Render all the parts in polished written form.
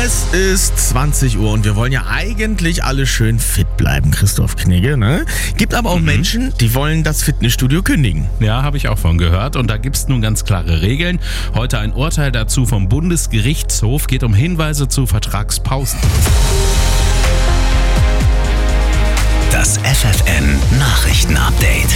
Es ist 20 Uhr und wir wollen ja eigentlich alle schön fit bleiben, Christoph Knigge, ne? Gibt aber auch Menschen, die wollen das Fitnessstudio kündigen. Ja, habe ich auch von gehört. Und da gibt es nun ganz klare Regeln. Heute ein Urteil dazu vom Bundesgerichtshof. Geht um Hinweise zu Vertragspausen. Das FFN Nachrichten-Update.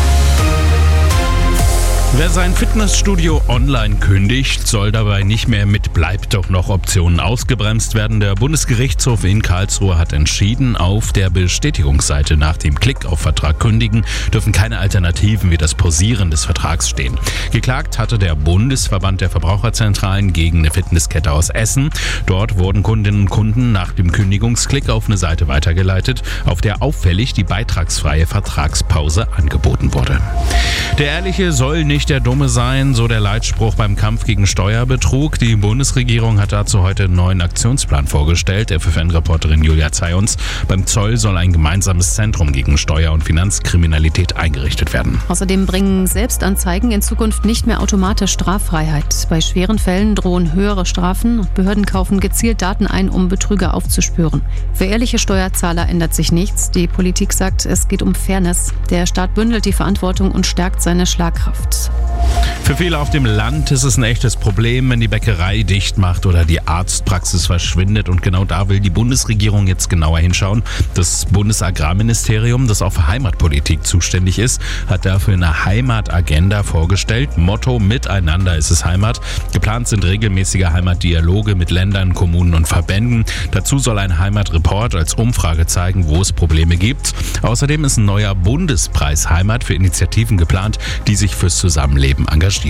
Wer sein Fitnessstudio online kündigt, soll dabei nicht mehr mit Bleibt doch noch Optionen ausgebremst werden. Der Bundesgerichtshof in Karlsruhe hat entschieden, auf der Bestätigungsseite nach dem Klick auf Vertrag kündigen dürfen keine Alternativen wie das Pausieren des Vertrags stehen. Geklagt hatte der Bundesverband der Verbraucherzentralen gegen eine Fitnesskette aus Essen. Dort wurden Kundinnen und Kunden nach dem Kündigungsklick auf eine Seite weitergeleitet, auf der auffällig die beitragsfreie Vertragspause angeboten wurde. Der Ehrliche soll nicht der Dumme sein, so der Leitspruch beim Kampf gegen Steuerbetrug. Die Bundesregierung hat dazu heute einen neuen Aktionsplan vorgestellt. FFN-Reporterin Julia Zayons. Beim Zoll soll ein gemeinsames Zentrum gegen Steuer- und Finanzkriminalität eingerichtet werden. Außerdem bringen Selbstanzeigen in Zukunft nicht mehr automatisch Straffreiheit. Bei schweren Fällen drohen höhere Strafen und Behörden kaufen gezielt Daten ein, um Betrüger aufzuspüren. Für ehrliche Steuerzahler ändert sich nichts. Die Politik sagt, es geht um Fairness. Der Staat bündelt die Verantwortung und stärkt seine Schlagkraft. Für viele auf dem Land ist es ein echtes Problem, wenn die Bäckerei dicht macht oder die Arztpraxis verschwindet. Und genau da will die Bundesregierung jetzt genauer hinschauen. Das Bundesagrarministerium, das auch für Heimatpolitik zuständig ist, hat dafür eine Heimatagenda vorgestellt. Motto: Miteinander ist es Heimat. Geplant sind regelmäßige Heimatdialoge mit Ländern, Kommunen und Verbänden. Dazu soll ein Heimatreport als Umfrage zeigen, wo es Probleme gibt. Außerdem ist ein neuer Bundespreis Heimat für Initiativen geplant, die sich fürs Zusammenleben engagieren.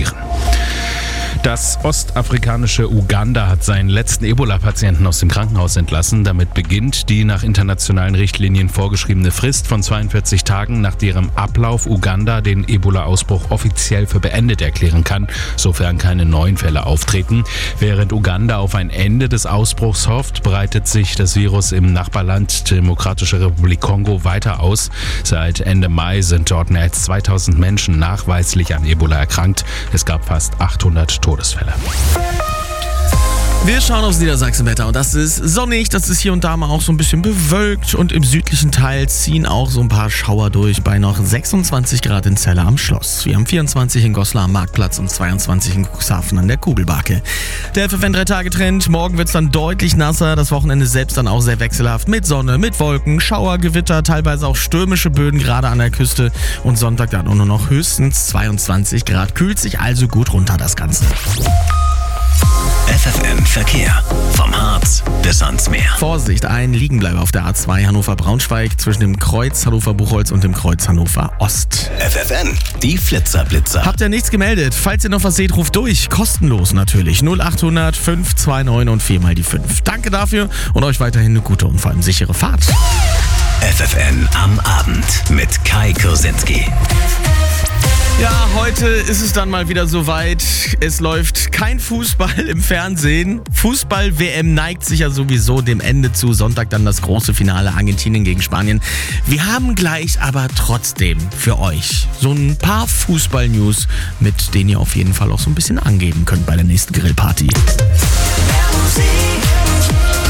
Das ostafrikanische Uganda hat seinen letzten Ebola-Patienten aus dem Krankenhaus entlassen. Damit beginnt die nach internationalen Richtlinien vorgeschriebene Frist von 42 Tagen, nach deren Ablauf Uganda den Ebola-Ausbruch offiziell für beendet erklären kann, sofern keine neuen Fälle auftreten. Während Uganda auf ein Ende des Ausbruchs hofft, breitet sich das Virus im Nachbarland Demokratische Republik Kongo weiter aus. Seit Ende Mai sind dort mehr als 2000 Menschen nachweislich an Ebola erkrankt. Es gab fast 800 Todesfälle. Wir schauen aufs Niedersachsenwetter und das ist sonnig, das ist hier und da mal auch so ein bisschen bewölkt und im südlichen Teil ziehen auch so ein paar Schauer durch bei noch 26 Grad in Celle am Schloss. Wir haben 24 in Goslar am Marktplatz und 22 in Cuxhaven an der Kugelbake. Der FFN 3-Tage-Trend, morgen wird es dann deutlich nasser, das Wochenende selbst dann auch sehr wechselhaft mit Sonne, mit Wolken, Schauer, Gewitter, teilweise auch stürmische Böen gerade an der Küste und Sonntag dann nur noch höchstens 22 Grad, kühlt sich also gut runter das Ganze. FFN Verkehr. Vom Harz bis ans Meer. Vorsicht, ein Liegenbleiber auf der A2 Hannover-Braunschweig zwischen dem Kreuz Hannover-Buchholz und dem Kreuz Hannover-Ost. FFN, die Flitzerblitzer. Habt ihr nichts gemeldet? Falls ihr noch was seht, ruft durch. Kostenlos natürlich. 0800 529 und 4 mal die 5. Danke dafür und euch weiterhin eine gute und vor allem sichere Fahrt. FFN am Abend mit Kai Kursinski. Ja, heute ist es dann mal wieder soweit. Es läuft kein Fußball im Fernsehen. Fußball-WM neigt sich ja sowieso dem Ende zu. Sonntag dann das große Finale Argentinien gegen Spanien. Wir haben gleich aber trotzdem für euch so ein paar Fußball-News, mit denen ihr auf jeden Fall auch so ein bisschen angeben könnt bei der nächsten Grillparty. Mehr Musik,